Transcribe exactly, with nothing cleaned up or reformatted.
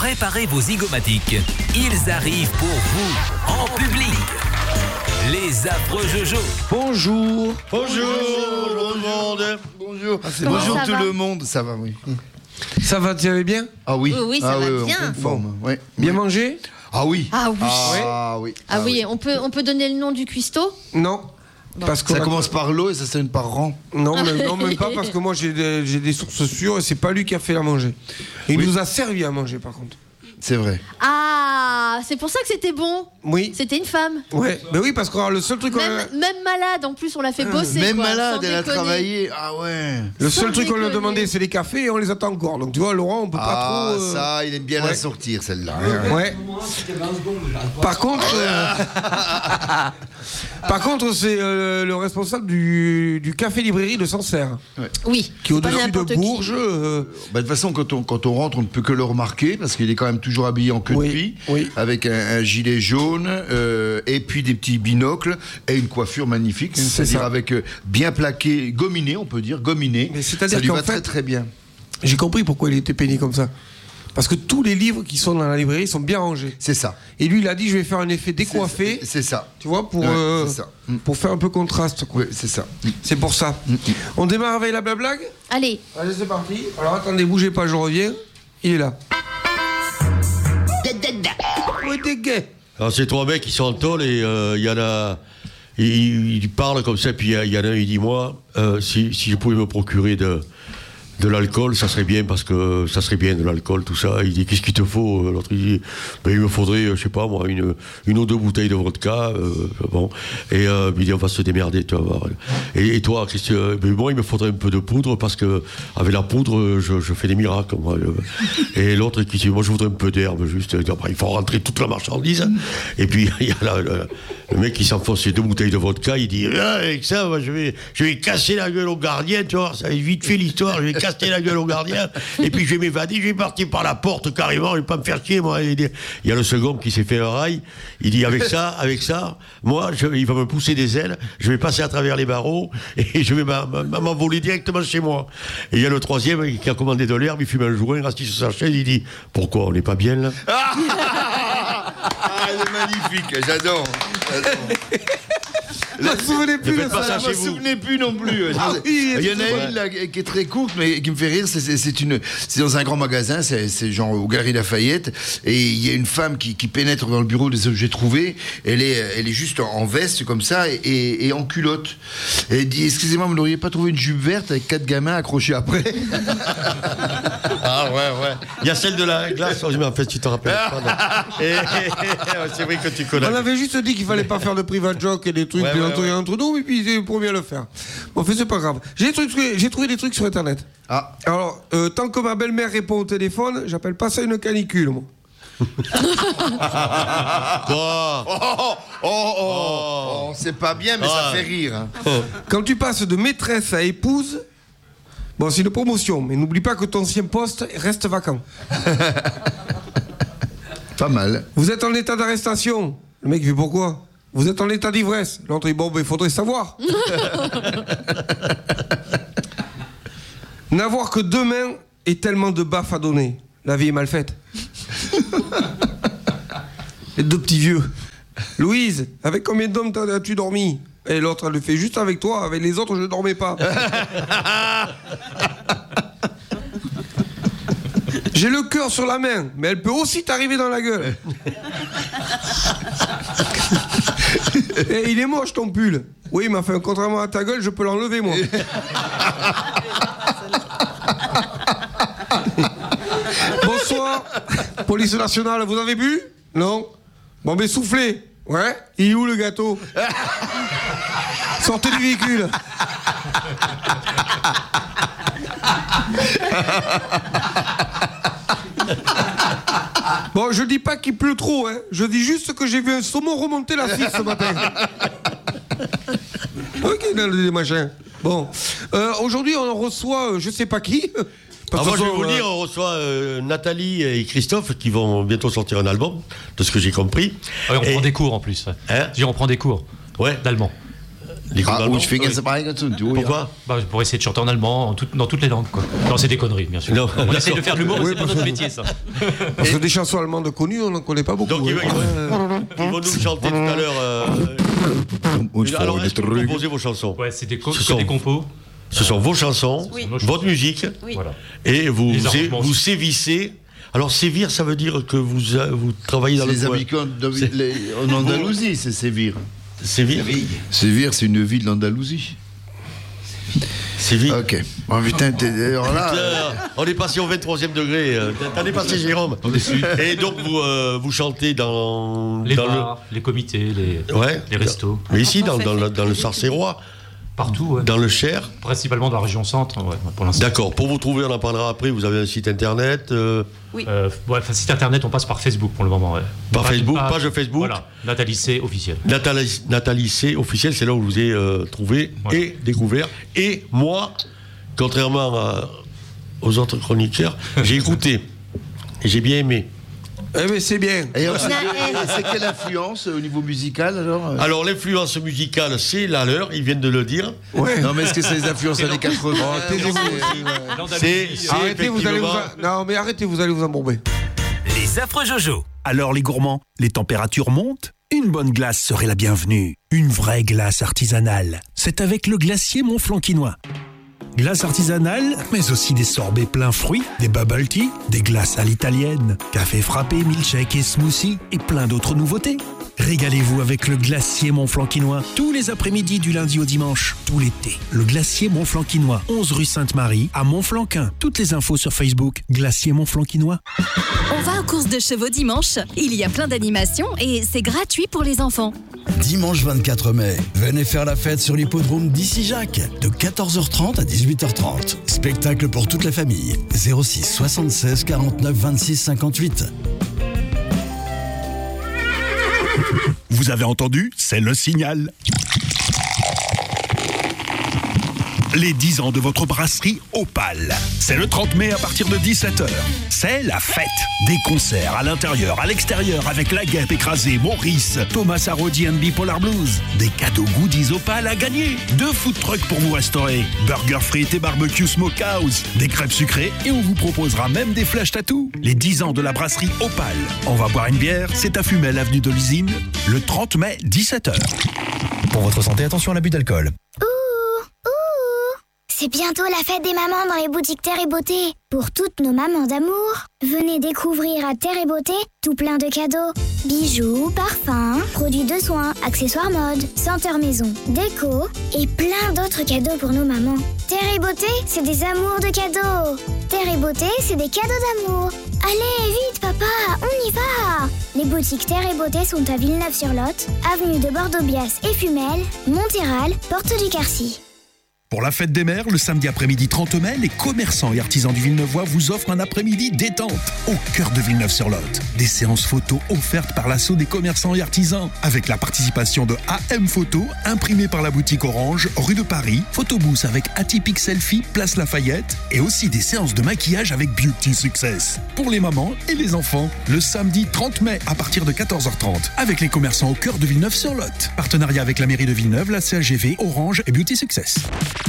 Préparez vos zygomatiques. Ils arrivent pour vous, en public. Les affreux Jojo. Bonjour. Bonjour, bonjour tout le monde. Bonjour. Ah, c'est Comment bonjour ça tout va le monde. Ça va, oui. Ça va, tu allais bien? Ah oui. Oui, oui, ça ah, va oui, bien. En pleine forme. Ouais. Bien mangé? Ah oui. Ah oui. Ah oui. Ah oui, on peut, on peut donner le nom du cuistot? Non. Parce que Ça commence par l'eau et ça se termine par rang. Non, mais, non, même pas, parce que moi j'ai des, j'ai des sources sûres et c'est pas lui qui a fait à manger. Il Oui. nous a servi à manger par contre. C'est vrai. Ah, c'est pour ça que c'était bon. Oui. C'était une femme. Ouais, mais oui, parce que alors, le seul truc qu'on a- Même, même malade, en plus, on l'a fait bosser. Même quoi, malade, sans elle a déconner. travaillé. Ah ouais. le Sans seul truc qu'on lui a déconner. demandé, c'est les cafés et on les attend encore. Donc tu vois, Laurent, on peut Ah, pas trop. euh, ça, il aime bien la ouais. sortir, celle-là. Ouais. Par contre, euh, par contre, c'est euh, le responsable du, du café librairie de Sancerre, Oui. qui est c'est pas au-dessus de n'importe qui. Bourges. euh, Bah, de toute façon, quand on, quand on rentre, on ne peut que le remarquer parce qu'il est quand même toujours habillé en queue Oui, de pie, oui. avec un, un gilet jaune euh, et puis des petits binocles et une coiffure magnifique, hein, C'est c'est-à-dire ça. avec euh, bien plaqué, gominé, on peut dire, gominé. Mais c'est-à-dire ça lui qu'en va fait- très très bien. J'ai compris pourquoi il était peigné comme ça. Parce que tous les livres qui sont dans la librairie sont bien rangés. C'est ça. Et lui, il a dit, je vais faire un effet décoiffé, C'est- C'est ça. tu vois, pour, Ouais, euh, c'est ça. Mm. pour faire un peu contraste. quoi. Oui, c'est ça. C'est pour ça. On démarre avec la blague. Allez. Allez, c'est parti. Alors attendez, bougez pas, je reviens. Il est là. Ouais, t'es gay. Alors, c'est trois mecs qui sont en tôle et il euh, y en a. Ils il parlent comme ça, puis il y, y en a un, il dit moi, euh, si, si je pouvais me procurer de, de l'alcool, ça serait bien, parce que ça serait bien de l'alcool, tout ça. Il dit qu'est-ce qu'il te faut? L'autre, il dit ben, il me faudrait, je sais pas moi, une, une ou deux bouteilles de vodka. Euh, bon. Et euh, il dit on va se démerder, tu vas voir. Et, et toi, qu'est-ce que. Ben, moi, il me faudrait un peu de poudre, parce que avec la poudre, je, je fais des miracles, moi. Et l'autre qui dit moi, je voudrais un peu d'herbe, juste. Il faut rentrer toute la marchandise. Et puis, il y a la, la, le mec qui s'enfonce ses deux bouteilles de vodka, il dit ah, avec ça, moi, je, vais, je vais casser la gueule au gardien, tu vois, ça va vite fait l'histoire, je vais casser la gueule au gardien, et puis je vais m'évader, je vais partir par la porte carrément, je vais pas me faire chier, moi. Il dit- il y a le second qui s'est fait un rail, il dit avec ça, avec ça, moi, je, il va me pousser des ailes, je vais passer à travers les barreaux, et je vais m'a- m'a- m'envoler directement chez moi. Et il y a le troisième qui a commandé de l'herbe, il fume un joint, assis sur sa chaise, il dit pourquoi on n'est pas bien là? Ah, il est magnifique, j'adore. j'adore. Je me souvenais plus Ne de faites pas ça. ça Je me chez vous. souvenais plus non plus. Ah oui, il y en a ouais. une là, qui est très courte, mais qui me fait rire. C'est, c'est, c'est une, c'est dans un grand magasin, c'est, c'est genre aux Galeries Lafayette, et il y a une femme qui, qui pénètre dans le bureau des objets trouvés. Elle est, elle est juste en, en veste comme ça et, et, et en culotte. Et elle dit excusez-moi, vous n'auriez pas trouvé une jupe verte avec quatre gamins accrochés après? Ah ouais, ouais. Il y a celle de la glace, mais en fait, tu te rappelles pas. non. Et, et- et- c'est vrai que tu connais. On avait juste dit qu'il fallait pas faire de private joke et des trucs Ouais, de ouais, entre, ouais. entre nous, et puis c'est le premier à le faire. Bon, fait, c'est pas grave. J'ai, des trucs, j'ai trouvé des trucs sur Internet. Ah, Alors, euh, tant que ma belle-mère répond au téléphone, j'appelle pas ça une canicule, moi. Quoi oh, oh, oh, oh, oh, c'est pas bien, mais ça Ah. fait rire. hein. Quand tu passes de maîtresse à épouse, bon, c'est une promotion, mais n'oublie pas que ton ancien poste reste vacant. Pas mal. Vous êtes en état d'arrestation. Le mec fait pourquoi? Vous êtes en état d'ivresse. L'autre dit bon, ben il faudrait savoir. N'avoir que deux mains et tellement de baffes à donner. La vie est mal faite. Les deux petits vieux. Louise, avec combien d'hommes t'as- as-tu dormi? Et l'autre, elle le fait juste avec toi. Avec les autres, je ne dormais pas. J'ai le cœur sur la main, mais elle peut aussi t'arriver dans la gueule. Et il est moche ton pull. Oui, mais enfin, contrairement à ta gueule, je peux l'enlever moi. Bonsoir. Police nationale, vous avez bu? Non? Bon, mais soufflez. Ouais? Il est où le gâteau? Sortez du véhicule. Bon, je dis pas qu'il pleut trop, hein. Je dis juste que j'ai vu un saumon remonter la fille ce matin. Ok, dans des machins. Bon. Euh, aujourd'hui, on reçoit, euh, je sais pas qui. Parce Alors moi, que je vais son, vous euh, dire, on reçoit euh, Nathalie et Christophe qui vont bientôt sortir un album, de ce que j'ai compris. Ouais, on Et- prend des cours en plus. Ouais. Hein Je dis, on prend des cours Ouais. d'allemand. Les cours Ah, d'allemand. ou je fais ganz pareil comme ça, tu vois. Pourquoi? Bah, pour essayer de chanter en allemand, en tout- dans toutes les langues, quoi. Non, c'est des conneries, bien sûr. Non, on essaie de faire de l'humour, mais Oui, c'est pas parce notre que- métier, ça. Parce que des chansons allemandes connues, on n'en connaît pas beaucoup. Donc ils, hein. vont- ils vont nous chanter tout à l'heure. euh, Und ich alors, folge est-ce que vous zurück. composez vos chansons? Ouais, c'est des, co- Ce que sont- des compos. Ce sont vos chansons, Oui. votre musique, Oui. Voilà. et vous, Les vous, arrangements vous aussi. sévissez. Alors sévir, ça veut dire que vous, euh, vous travaillez dans C'est le les coin. habitants de- C'est- les- en Andalousie, c'est Séville. Sévir. Séville, c'est une ville d'Andalousie. Sévir. Ok. Oh, putain, t'es- alors là. euh, Putain, on est passé au vingt-troisième degré. euh, T'as dépassé Jérôme. Et donc vous, euh, vous chantez dans, Les dans bars, les comités, les, le, ouais, les restos. Mais ici, dans, fait dans, le, fête. dans le Sarcérois, Partout, ouais. dans le Cher. Principalement dans la région centre, ouais, pour l'instant. D'accord. Pour vous trouver, on en parlera après. Vous avez un site internet. euh, Euh, ouais, enfin, site internet, on passe par Facebook pour le moment. Ouais. Par Facebook, page, page Facebook. Voilà, Nathalie C officiel. Nathalie, Nathalie C officiel, c'est là où je vous ai euh, trouvé Ouais. et découvert. Et moi, contrairement à- aux autres chroniqueurs, j'ai écouté et j'ai bien aimé. Eh bien, c'est bien. Et alors, c'est Na- c'est quelle influence au niveau musical alors euh Alors l'influence musicale, c'est la leur, ils viennent de le dire. Ouais. Non, mais est-ce que c'est les influences années quatre-vingts Oh, taisez-vous. L'Andalousie, C'est- euh, c'est- Arrêtez, vous allez vous. effectivement- Non, mais arrêtez, vous allez vous embomber. Les affreux Jojo. Alors les gourmands, les températures montent? Une bonne glace serait la bienvenue. Une vraie glace artisanale. C'est avec le glacier Montflankinois. Glace artisanale, mais aussi des sorbets pleins fruits, des bubble tea, des glaces à l'italienne, café frappé, milkshake et smoothie et plein d'autres nouveautés. Régalez-vous avec le glacier Montflankinois tous les après-midi du lundi au dimanche, tout l'été. Le glacier Montflankinois, onze rue Sainte-Marie à Montflanquin. Toutes les infos sur Facebook, glacier Montflankinois. On va aux courses de chevaux dimanche. Il y a plein d'animations et c'est gratuit pour les enfants. Dimanche vingt-quatre mai, venez faire la fête sur l'hippodrome d'Issy-Jacques de quatorze heures trente à dix-huit heures trente. Spectacle pour toute la famille. zéro six soixante-seize quarante-neuf vingt-six cinquante-huit. Vous avez entendu? C'est le signal. Les dix ans de votre brasserie Opale. C'est le trente mai à partir de dix-sept heures. C'est la fête. Des concerts à l'intérieur, à l'extérieur avec La Guêpe écrasée, Maurice, Thomas Arodi and Bipolar Blues. Des cadeaux goodies Opale à gagner. Deux food trucks pour vous restaurer. Burger frites et barbecue smokehouse. Des crêpes sucrées et on vous proposera même des flash tattoos. Les dix ans de la brasserie Opale. On va boire une bière, c'est à Fumel, avenue de l'Usine, le trente mai, dix-sept heures. Pour votre santé, attention à l'abus d'alcool. C'est bientôt la fête des mamans dans les boutiques Terre et Beauté. Pour toutes nos mamans d'amour, venez découvrir à Terre et Beauté tout plein de cadeaux. Bijoux, parfums, produits de soins, accessoires mode, senteurs maison, déco et plein d'autres cadeaux pour nos mamans. Terre et Beauté, c'est des amours de cadeaux. Terre et Beauté, c'est des cadeaux d'amour. Allez, vite papa, on y va. Les boutiques Terre et Beauté sont à Villeneuve-sur-Lot, avenue de Bordeaux-Bias et Fumel, Montéral, Porte du Quercy. Pour la fête des mères, le samedi après-midi trente mai, les commerçants et artisans du Villeneuvois vous offrent un après-midi détente au cœur de Villeneuve-sur-Lot. Des séances photos offertes par l'assaut des commerçants et artisans avec la participation de A M Photo, imprimé par la boutique Orange, rue de Paris, photobooth avec Atypique Selfie, place Lafayette et aussi des séances de maquillage avec Beauty Success. Pour les mamans et les enfants, le samedi trente mai à partir de quatorze heures trente avec les commerçants au cœur de Villeneuve-sur-Lot. Partenariat avec la mairie de Villeneuve, la C L G V, Orange et Beauty Success.